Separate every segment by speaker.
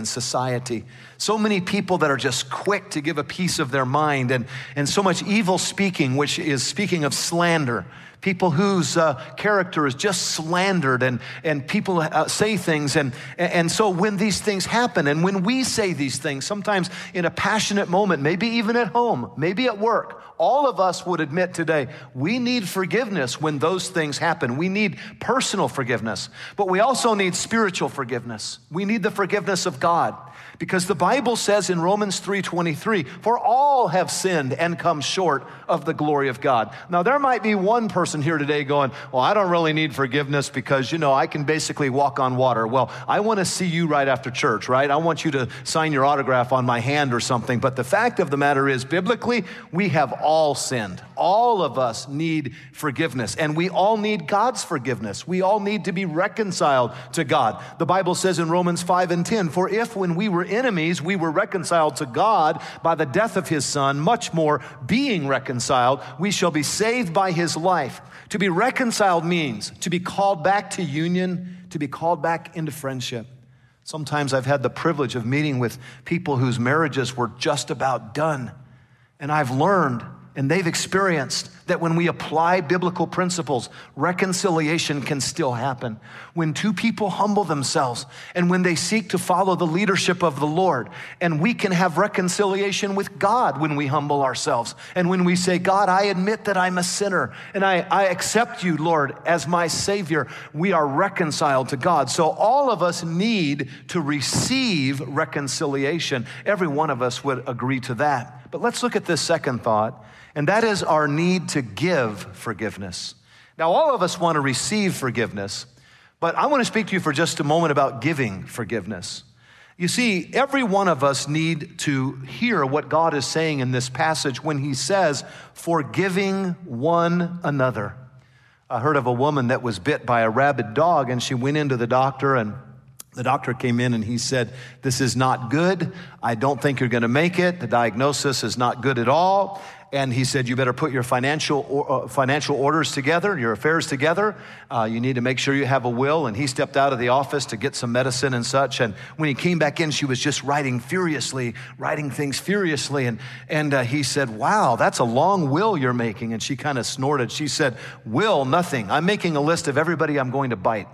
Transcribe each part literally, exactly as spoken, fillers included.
Speaker 1: in society. So many people that are just quick to give a piece of their mind, and, and so much evil speaking, which is speaking of slander. People whose uh, character is just slandered, and, and people uh, say things. And, and so when these things happen, and when we say these things, sometimes in a passionate moment, maybe even at home, maybe at work, all of us would admit today, we need forgiveness when those things happen. We need personal forgiveness, but we also need spiritual forgiveness. We need the forgiveness of God. Because the Bible says in Romans three twenty-three, for all have sinned and come short of the glory of God. Now, there might be one person here today going, well, I don't really need forgiveness because, you know, I can basically walk on water. Well, I want to see you right after church, right? I want you to sign your autograph on my hand or something. But the fact of the matter is, biblically, we have all sinned. All of us need forgiveness, and we all need God's forgiveness. We all need to be reconciled to God. The Bible says in Romans five and ten, for if when we were enemies, we were reconciled to God by the death of his son, much more being reconciled, we shall be saved by his life. To be reconciled means to be called back to union, to be called back into friendship. Sometimes I've had the privilege of meeting with people whose marriages were just about done. And I've learned, and they've experienced, that when we apply biblical principles, reconciliation can still happen. When two people humble themselves and when they seek to follow the leadership of the Lord, and we can have reconciliation with God when we humble ourselves. And when we say, God, I admit that I'm a sinner and I, I accept you, Lord, as my Savior, we are reconciled to God. So all of us need to receive reconciliation. Every one of us would agree to that. But let's look at this second thought, and that is our need to give forgiveness. Now, all of us want to receive forgiveness, but I want to speak to you for just a moment about giving forgiveness. You see, every one of us need to hear what God is saying in this passage when he says, forgiving one another. I heard of a woman that was bit by a rabid dog, and she went into the doctor, and the doctor came in and he said, this is not good. I don't think you're going to make it. The diagnosis is not good at all. And he said, you better put your financial uh, financial orders together, your affairs together. Uh, you need to make sure you have a will. And he stepped out of the office to get some medicine and such. And when he came back in, she was just writing furiously, writing things furiously. And, and uh, he said, wow, that's a long will you're making. And she kind of snorted. She said, will, nothing. I'm making a list of everybody I'm going to bite.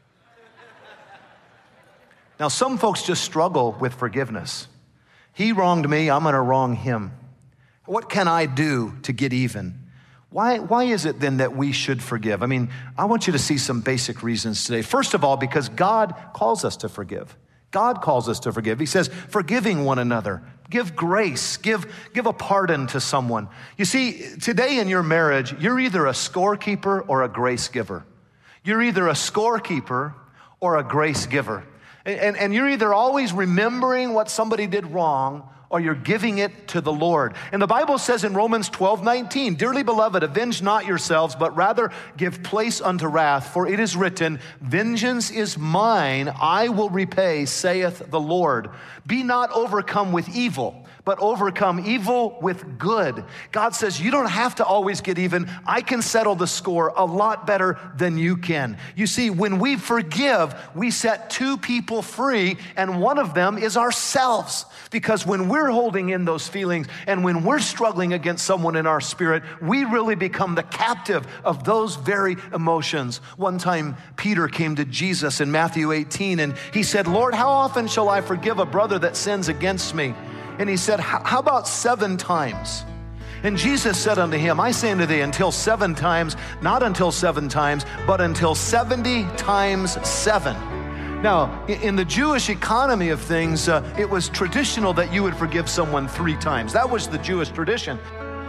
Speaker 1: Now, some folks just struggle with forgiveness. He wronged me, I'm going to wrong him. What can I do to get even? Why, why is it then that we should forgive? I mean, I want you to see some basic reasons today. First of all, because God calls us to forgive. God calls us to forgive. He says, forgiving one another. Give grace. Give, give a pardon to someone. You see, today in your marriage, you're either a scorekeeper or a grace giver. You're either a scorekeeper or a grace giver. And, and you're either always remembering what somebody did wrong or you're giving it to the Lord. And the Bible says in Romans twelve nineteen, dearly beloved, avenge not yourselves, but rather give place unto wrath. For it is written, vengeance is mine, I will repay, saith the Lord. Be not overcome with evil, but overcome evil with good. God says, you don't have to always get even. I can settle the score a lot better than you can. You see, when we forgive, we set two people free, and one of them is ourselves. Because when we're holding in those feelings and when we're struggling against someone in our spirit, we really become the captive of those very emotions. One time, Peter came to Jesus in Matthew eighteen, and he said, Lord, how often shall I forgive a brother that sins against me? And he said, how about seven times? And Jesus said unto him, I say unto thee, until seven times, not until seven times, but until seventy times seven. Now, in the Jewish economy of things, uh, it was traditional that you would forgive someone three times. That was the Jewish tradition.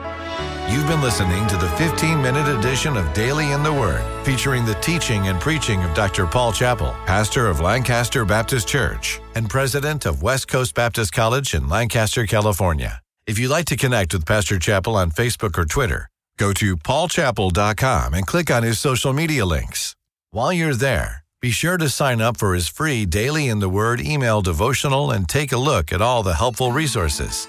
Speaker 2: You've been listening to the fifteen-minute edition of Daily in the Word, featuring the teaching and preaching of Doctor Paul Chappell, pastor of Lancaster Baptist Church and president of West Coast Baptist College in Lancaster, California. If you'd like to connect with Pastor Chappell on Facebook or Twitter, go to paul chappell dot com and click on his social media links. While you're there, be sure to sign up for his free Daily in the Word email devotional and take a look at all the helpful resources.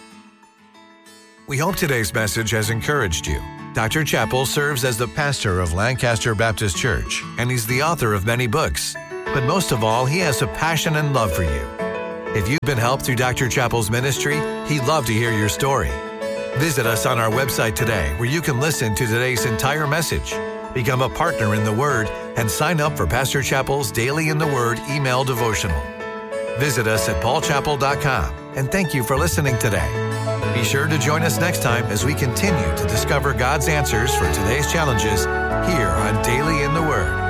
Speaker 2: We hope today's message has encouraged you. Doctor Chappell serves as the pastor of Lancaster Baptist Church, and he's the author of many books. But most of all, he has a passion and love for you. If you've been helped through Doctor Chappell's ministry, he'd love to hear your story. Visit us on our website today where you can listen to today's entire message, become a partner in the Word, and sign up for Pastor Chappell's Daily in the Word email devotional. Visit us at paul chappell dot com, and thank you for listening today. Be sure to join us next time as we continue to discover God's answers for today's challenges here on Daily in the Word.